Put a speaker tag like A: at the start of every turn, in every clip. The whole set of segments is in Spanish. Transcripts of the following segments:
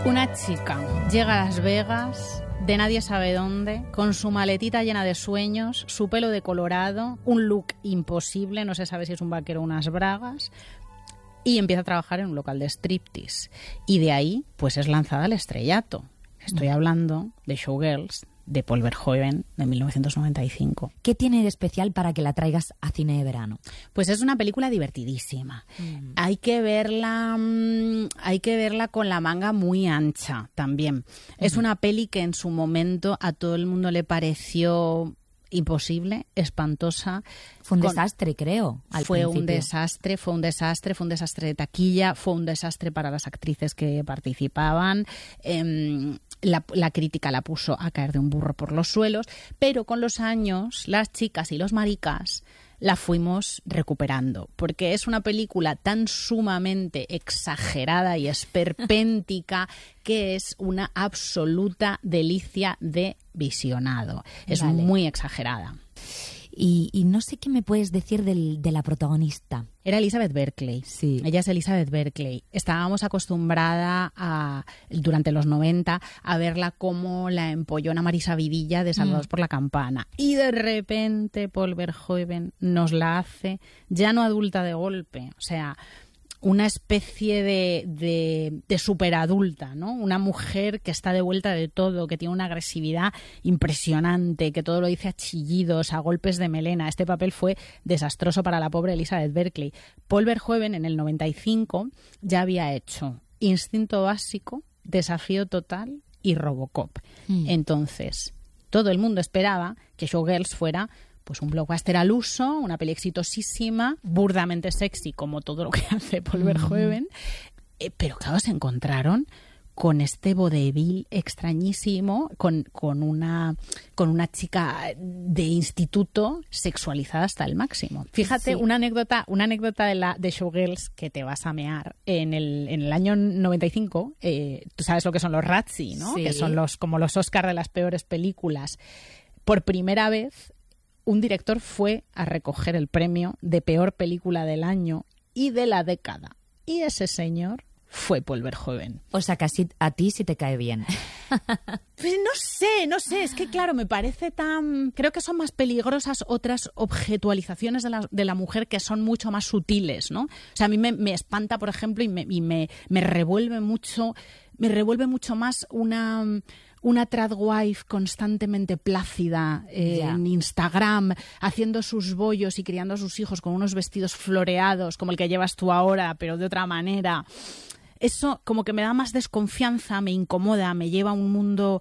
A: Una chica llega a Las Vegas, de nadie sabe dónde, con su maletita llena de sueños, su pelo decolorado, un look imposible, no se sabe si es un vaquero o unas bragas, y empieza a trabajar en un local de striptease. Y de ahí, pues es lanzada al estrellato. Estoy hablando de Showgirls, de Paul Verhoeven, de 1995.
B: ¿Qué tiene de especial para que la traigas a cine de verano?
A: Pues es una película divertidísima. Hay que verla con la manga muy ancha también. Es una peli que en su momento a todo el mundo le pareció imposible, espantosa.
B: Fue un desastre, creo.
A: Fue un desastre de taquilla, fue un desastre para las actrices que participaban. La crítica la puso a caer de un burro por los suelos, pero con los años las chicas y los maricas la fuimos recuperando, porque es una película tan sumamente exagerada y esperpéntica que es una absoluta delicia de visionado. Es muy exagerada.
B: Y no sé qué me puedes decir de la protagonista.
A: Era Elizabeth Berkley.
B: Sí.
A: Ella es Elizabeth Berkley. Estábamos acostumbrada durante los 90 a verla como la empollona Marisa Vidilla de Salvados por la Campana. Y de repente Paul Verhoeven nos la hace ya no adulta de golpe. O sea, una especie de superadulta, ¿no? Una mujer que está de vuelta de todo, que tiene una agresividad impresionante, que todo lo dice a chillidos, a golpes de melena. Este papel fue desastroso para la pobre Elizabeth Berkley. Paul Verhoeven en el 95 ya había hecho Instinto Básico, Desafío Total y Robocop. Entonces, todo el mundo esperaba que Showgirls fuera pues un blockbuster al uso, una peli exitosísima, burdamente sexy, como todo lo que hace Paul Verhoeven. Pero claro, se encontraron con este vodevil extrañísimo, con una chica de instituto sexualizada hasta el máximo. Fíjate, sí. una anécdota de Showgirls que te vas a mear. En el año 95, tú sabes lo que son los Razzie, ¿no?
B: Sí.
A: Que son como los Oscar de las peores películas. Por primera vez, un director fue a recoger el premio de peor película del año y de la década. Y ese señor fue Paul Verhoeven.
B: O sea, que a ti sí te cae bien.
A: Pues no sé. Es que, claro, me parece tan... Creo que son más peligrosas otras objetualizaciones de la mujer que son mucho más sutiles, ¿no? O sea, a mí me espanta, por ejemplo, y me revuelve mucho... Me revuelve mucho más una tradwife constantemente plácida en Instagram, haciendo sus bollos y criando a sus hijos con unos vestidos floreados, como el que llevas tú ahora, pero de otra manera. Eso como que me da más desconfianza, me incomoda, me lleva a un mundo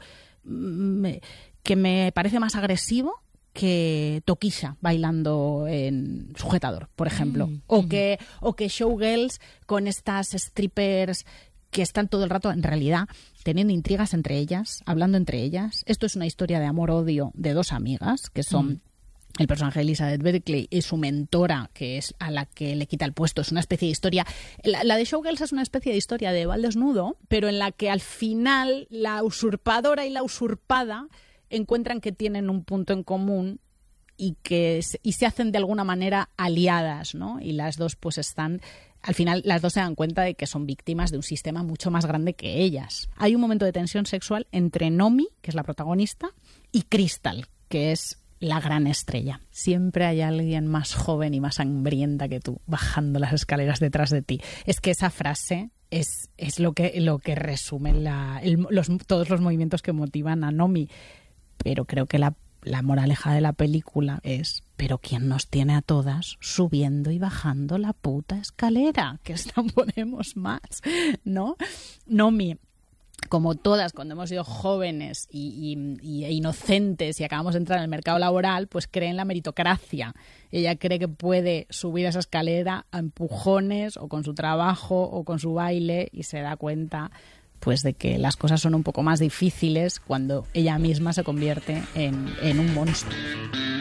A: que me parece más agresivo que Tokisha bailando en sujetador, por ejemplo. O que Showgirls con estas strippers que están todo el rato, en realidad, teniendo intrigas entre ellas, hablando entre ellas. Esto es una historia de amor-odio de dos amigas, que son el personaje de Elizabeth Berkley y su mentora, que es a la que le quita el puesto. Es una especie de historia... La de Showgirls es una especie de historia de Val desnudo, pero en la que al final la usurpadora y la usurpada encuentran que tienen un punto en común y se hacen de alguna manera aliadas, ¿no? Y las dos pues están... Al final, las dos se dan cuenta de que son víctimas de un sistema mucho más grande que ellas. Hay un momento de tensión sexual entre Nomi, que es la protagonista, y Crystal, que es la gran estrella. Siempre hay alguien más joven y más hambrienta que tú bajando las escaleras detrás de ti. Es que esa frase es lo que resume todos los movimientos que motivan a Nomi. Pero creo que la moraleja de la película es: pero ¿quién nos tiene a todas subiendo y bajando la puta escalera? Que no podemos más, ¿no? Nomi, como todas, cuando hemos sido jóvenes e inocentes y acabamos de entrar en el mercado laboral, pues cree en la meritocracia. Ella cree que puede subir esa escalera a empujones o con su trabajo o con su baile, y se da cuenta pues de que las cosas son un poco más difíciles cuando ella misma se convierte en un monstruo.